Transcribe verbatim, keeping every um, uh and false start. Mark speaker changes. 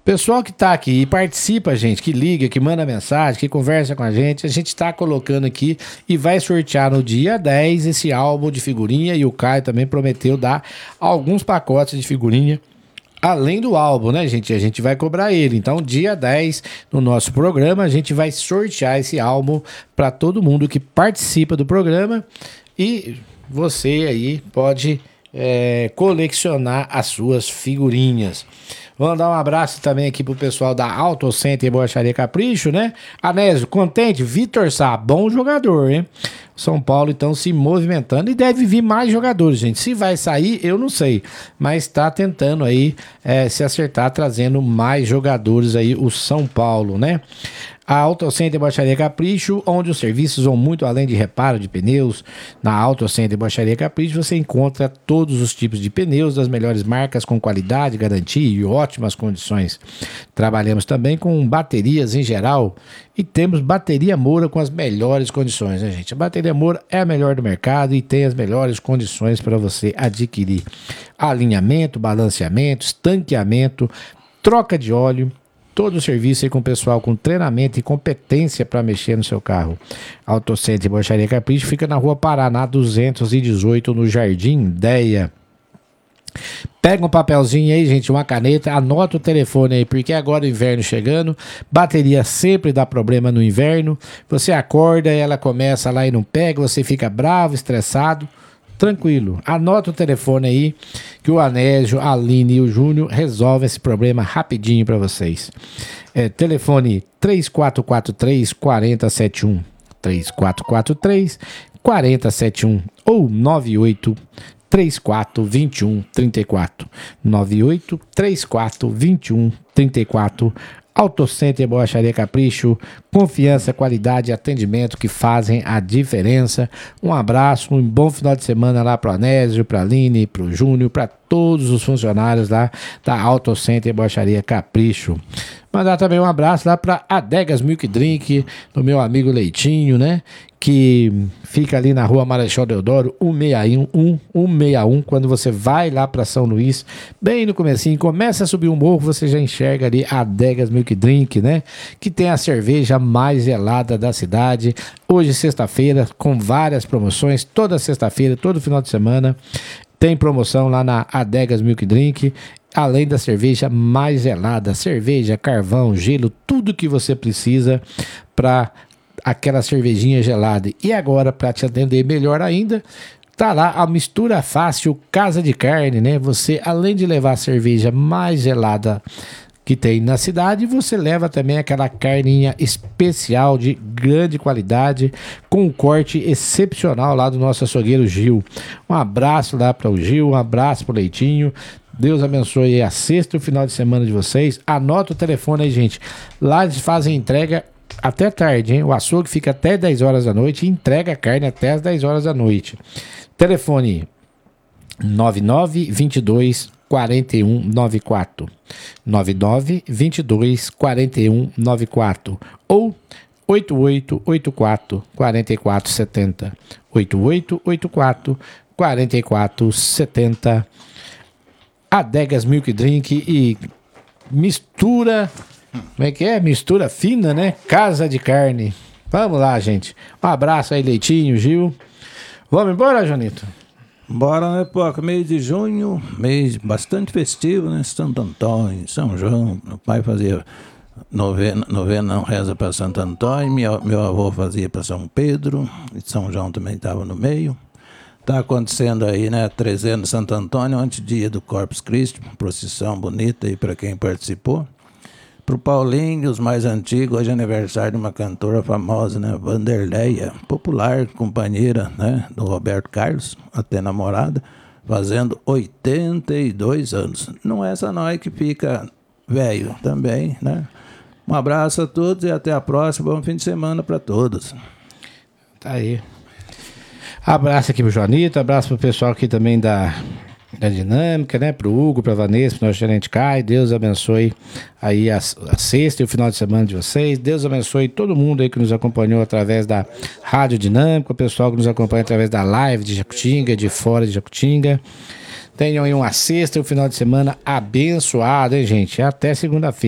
Speaker 1: Pessoal que tá aqui e participa, gente, que liga, que manda mensagem, que conversa com a gente, a gente tá colocando aqui e vai sortear no dia dez esse álbum de figurinha, e o Caio também prometeu dar alguns pacotes de figurinha além do álbum, né, gente? A gente vai cobrar ele. Então, dia dez, no nosso programa, a gente vai sortear esse álbum para todo mundo que participa do programa. E você aí pode é, colecionar as suas figurinhas. Vamos dar um abraço também aqui pro pessoal da Auto Center e Borracharia Capricho, né? Anésio, contente? Vitor Sá, bom jogador, hein? São Paulo, então, se movimentando, e deve vir mais jogadores, gente. Se vai sair, eu não sei, mas tá tentando aí é, se acertar, trazendo mais jogadores aí, o São Paulo, né? A Auto Center e Borracharia Capricho, onde os serviços vão muito além de reparo de pneus. Na Auto Center e Borracharia Capricho você encontra todos os tipos de pneus das melhores marcas, com qualidade, garantia e ótimas condições. Trabalhamos também com baterias em geral e temos bateria Moura com as melhores condições, né, gente? A bateria Moura é a melhor do mercado e tem as melhores condições para você adquirir. Alinhamento, balanceamento, estanqueamento, troca de óleo. Todo o serviço aí com o pessoal com treinamento e competência para mexer no seu carro. Auto Center e Borracharia Capricho fica na Rua Paraná duzentos e dezoito, no Jardim Ideia. Pega um papelzinho aí, gente, uma caneta, anota o telefone aí, porque agora o inverno chegando, bateria sempre dá problema no inverno. Você acorda e ela começa lá e não pega, você fica bravo, estressado. Tranquilo, anota o telefone aí que o Anésio, a Aline e o Júnior resolvem esse problema rapidinho para vocês. É, telefone três quatro quatro três, quatro zero sete um, três quatro quatro três, quatro zero sete um ou nove oito três quatro dois um três quatro, nove oito três quatro dois um três quatro. Auto Center e Borracharia Capricho, confiança, qualidade e atendimento que fazem a diferença. Um abraço, um bom final de semana lá pro Anésio, pra Aline, pro Júnior, para todos os funcionários lá da Auto Center e Borracharia Capricho. Mandar também um abraço lá para Adegas Milk Drink, do meu amigo Leitinho, né? Que fica ali na Rua Marechal Deodoro, cento e sessenta e um, cento e sessenta e um. Quando você vai lá para São Luís, bem no comecinho, começa a subir um morro, você já enxerga ali a Adegas Milk Drink, né? Que tem a cerveja mais gelada da cidade. Hoje, sexta-feira, com várias promoções, toda sexta-feira, todo final de semana, tem promoção lá na Adegas Milk Drink. Além da cerveja mais gelada, cerveja, carvão, gelo, tudo que você precisa para aquela cervejinha gelada. E agora, para te atender melhor ainda, tá lá a Mistura Fácil Casa de Carne, né? Você, além de levar a cerveja mais gelada que tem na cidade, você leva também aquela carninha especial de grande qualidade, com um corte excepcional lá do nosso açougueiro Gil. Um abraço lá para o Gil, um abraço para o Leitinho. Deus abençoe a sexta e o final de semana de vocês. Anota o telefone aí, gente. Lá eles fazem entrega até tarde, hein? O açougue fica até dez horas da noite e entrega a carne até as dez horas da noite. Telefone nove nove dois dois quatro um nove quatro, nove nove dois dois quatro um nove quatro ou oito oito oito quatro quatro quatro sete zero, oito oito oito quatro quatro quatro sete zero. Adegas Milk Drink e mistura, como é que é? Mistura fina, né? Casa de Carne. Vamos lá, gente. Um abraço aí, Leitinho, Gil. Vamos embora, Jonito?
Speaker 2: Bora, né, pô? Mês de junho, mês bastante festivo, né? Santo Antônio, São João. Meu pai fazia novena, novena não reza para Santo Antônio. Meu, meu avô fazia para São Pedro. E São João também estava no meio. Está acontecendo aí, né, trezentos Santo Antônio, antes-dia do Corpus Christi, procissão bonita aí para quem participou. Para o Paulinho, os mais antigos, hoje é aniversário de uma cantora famosa, né, Vanderleia, popular, companheira, né, do Roberto Carlos, até namorada, fazendo oitenta e dois anos. Não é essa nós que fica velho também, né? Um abraço a todos e até a próxima. Bom fim de semana para todos.
Speaker 1: Tá aí. Abraço aqui pro Joanito, abraço pro pessoal aqui também da, da Dinâmica, né? Pro Hugo, pra Vanessa, pro nosso gerente Caio. Deus abençoe aí a, a sexta e o final de semana de vocês. Deus abençoe todo mundo aí que nos acompanhou através da Rádio Dinâmica, o pessoal que nos acompanha através da live de Jacutinga, de fora de Jacutinga. Tenham aí uma sexta e um final de semana abençoado, hein, gente? Até segunda-feira.